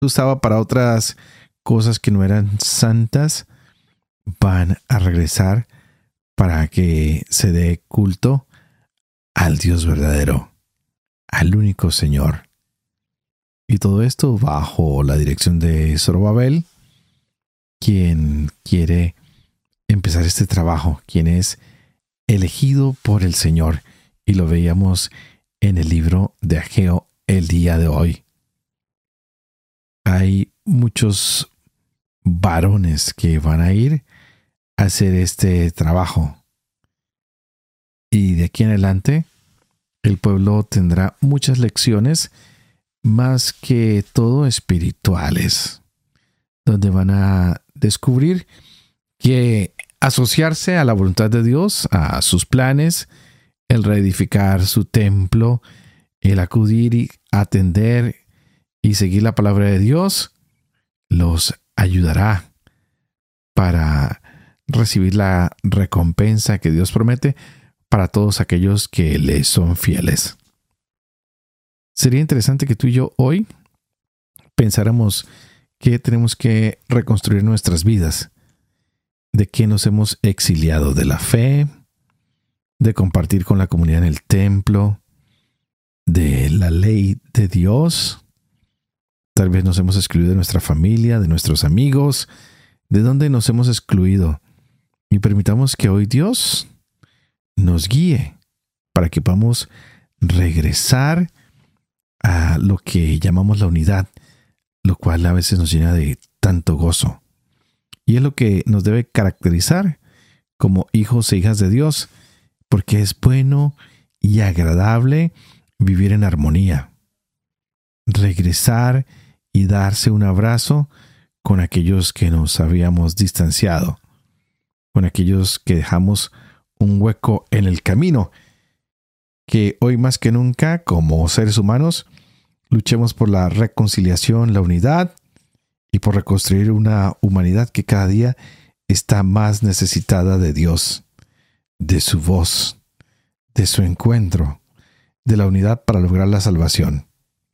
usaba para otras cosas que no eran santas, van a regresar para que se dé culto al Dios verdadero, al único Señor. Y todo esto bajo la dirección de Zorobabel, quien quiere empezar este trabajo, quien es elegido por el Señor. Y lo veíamos en el libro de Ageo el día de hoy. Hay muchos varones que van a ir a hacer este trabajo. Y de aquí en adelante, el pueblo tendrá muchas lecciones, más que todo espirituales, donde van a descubrir que asociarse a la voluntad de Dios, a sus planes, el reedificar su templo, el acudir y atender y seguir la palabra de Dios, los ayudará para recibir la recompensa que Dios promete para todos aquellos que le son fieles. Sería interesante que tú y yo hoy pensáramos que tenemos que reconstruir nuestras vidas, de que nos hemos exiliado de la fe, de compartir con la comunidad en el templo, de la ley de Dios. Tal vez nos hemos excluido de nuestra familia, de nuestros amigos, de dónde nos hemos excluido. Y permitamos que hoy Dios nos guíe para que podamos regresar a lo que llamamos la unidad, lo cual a veces nos llena de tanto gozo. Y es lo que nos debe caracterizar como hijos e hijas de Dios, porque es bueno y agradable vivir en armonía. Regresar y darse un abrazo con aquellos que nos habíamos distanciado, con aquellos que dejamos un hueco en el camino. Que hoy más que nunca, como seres humanos, luchemos por la reconciliación, la unidad y por reconstruir una humanidad que cada día está más necesitada de Dios, de su voz, de su encuentro, de la unidad para lograr la salvación.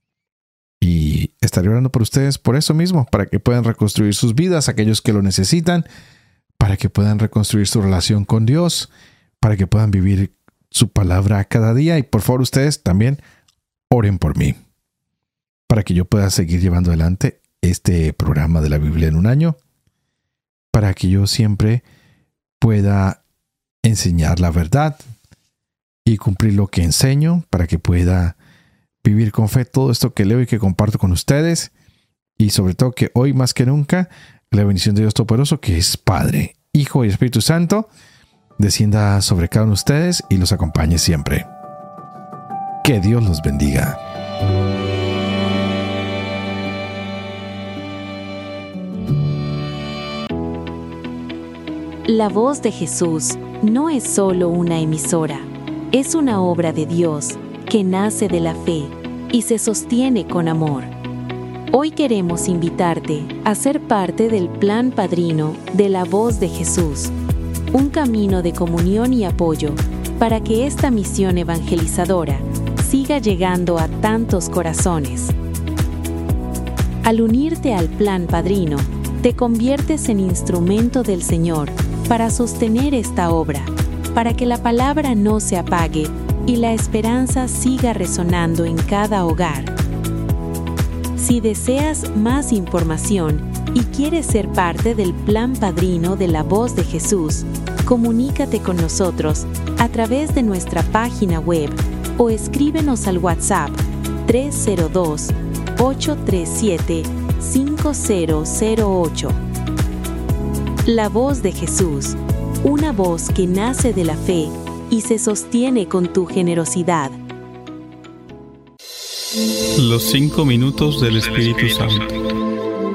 Y estaré orando por ustedes por eso mismo, para que puedan reconstruir sus vidas, aquellos que lo necesitan, para que puedan reconstruir su relación con Dios, para que puedan vivir su palabra cada día. Y por favor ustedes también oren por mí, para que yo pueda seguir llevando adelante este programa de la Biblia en un año, para que yo siempre pueda enseñar la verdad y cumplir lo que enseño, para que pueda vivir con fe todo esto que leo y que comparto con ustedes, y sobre todo que hoy más que nunca la bendición de Dios Todopoderoso, que es Padre, Hijo y Espíritu Santo, descienda sobre cada uno de ustedes y los acompañe siempre. Que Dios los bendiga. La Voz de Jesús no es solo una emisora, es una obra de Dios que nace de la fe y se sostiene con amor. Hoy queremos invitarte a ser parte del plan padrino de La Voz de Jesús, un camino de comunión y apoyo para que esta misión evangelizadora siga llegando a tantos corazones. Al unirte al plan padrino, te conviertes en instrumento del Señor para sostener esta obra, para que la palabra no se apague y la esperanza siga resonando en cada hogar. Si deseas más información y quieres ser parte del plan padrino de La Voz de Jesús, comunícate con nosotros a través de nuestra página web o escríbenos al WhatsApp 302-837-5008. La Voz de Jesús, una voz que nace de la fe y se sostiene con tu generosidad. Los 5 minutos del Espíritu Santo.